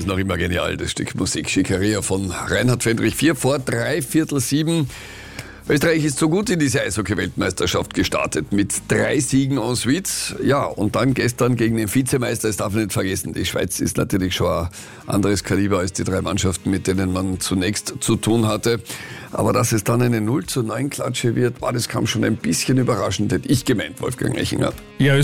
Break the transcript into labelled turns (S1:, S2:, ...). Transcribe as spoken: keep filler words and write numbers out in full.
S1: noch immer genial, das Stück Musik. Schickeria von Reinhard Fendrich. Vier vor drei Viertel sieben. Österreich ist so gut in diese Eishockey-Weltmeisterschaft gestartet mit drei Siegen en suite. Ja, und dann gestern gegen den Vizemeister, das darf man nicht vergessen, die Schweiz ist natürlich schon ein anderes Kaliber als die drei Mannschaften, mit denen man zunächst zu tun hatte. Aber dass es dann eine null zu neun Klatsche wird, war das kam schon ein bisschen überraschend, hätte ich gemeint, Wolfgang Echinger.
S2: Ja,